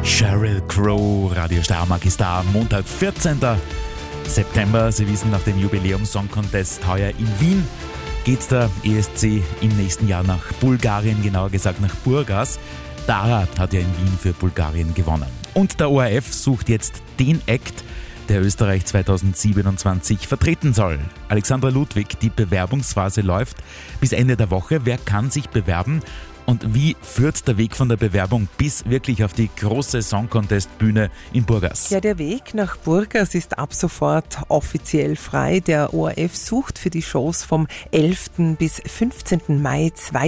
Sheryl Crow, Radio Steiermark ist da, Montag, 14. September. Sie wissen, nach dem Jubiläum Song Contest heuer in Wien geht der ESC im nächsten Jahr nach Bulgarien, genauer gesagt nach Burgas. Dara hat ja in Wien für Bulgarien gewonnen. Und der ORF sucht jetzt den Act, der Österreich 2027 vertreten soll. Alexandra Ludwig, die Bewerbungsphase läuft bis Ende der Woche. Wer kann sich bewerben? Und wie führt der Weg von der Bewerbung bis wirklich auf die große Song-Contest-Bühne in Burgas? Ja, der Weg nach Burgas ist ab sofort offiziell frei. Der ORF sucht für die Shows vom 11. bis 15. Mai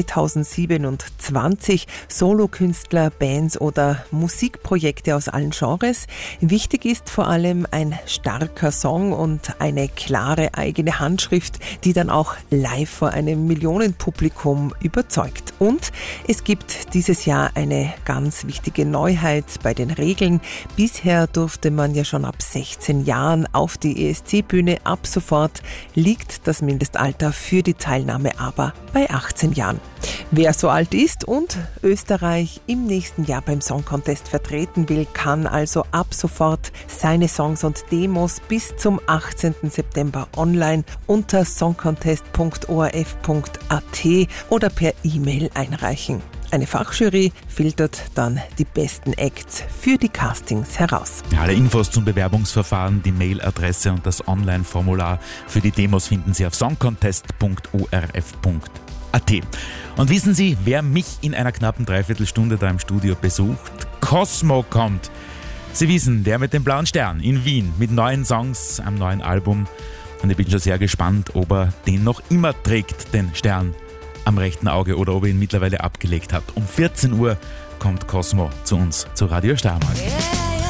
2027 Solokünstler, Bands oder Musikprojekte aus allen Genres. Wichtig ist vor allem ein starker Song und eine klare eigene Handschrift, die dann auch live vor einem Millionenpublikum überzeugt. Und es gibt dieses Jahr eine ganz wichtige Neuheit bei den Regeln. Bisher durfte man ja schon ab 16 Jahren auf die ESC-Bühne. Ab sofort liegt das Mindestalter für die Teilnahme aber bei 18 Jahren. Wer so alt ist und Österreich im nächsten Jahr beim Song Contest vertreten will, kann also ab sofort seine Songs und Demos bis zum 18. September online unter songcontest.orf.at oder per E-Mail einreichen. Eine Fachjury filtert dann die besten Acts für die Castings heraus. Alle Infos zum Bewerbungsverfahren, die Mailadresse und das Online-Formular für die Demos finden Sie auf songcontest.orf.at. Und wissen Sie, wer mich in einer knappen Dreiviertelstunde da im Studio besucht? Cosmo kommt. Sie wissen, der mit dem blauen Stern in Wien mit neuen Songs, einem neuen Album. Und ich bin schon sehr gespannt, ob er den noch immer trägt, den Stern am rechten Auge, oder ob er ihn mittlerweile abgelegt hat. Um 14 Uhr kommt Cosmo zu uns, zu Radio Steiermark.